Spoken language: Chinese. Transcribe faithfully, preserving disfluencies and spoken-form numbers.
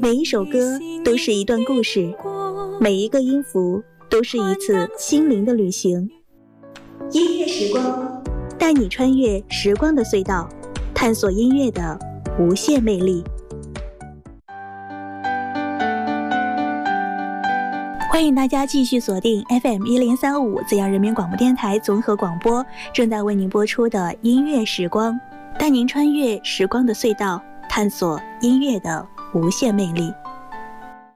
每一首歌都是一段故事，每一个音符都是一次心灵的旅行。音乐时光，带你穿越时光的隧道，探索音乐的无限魅力。欢迎大家继续锁定 F M 一零三五资阳人民广播电台综合广播，正在为您播出的音乐时光，带您穿越时光的隧道，探索音乐的无限魅力。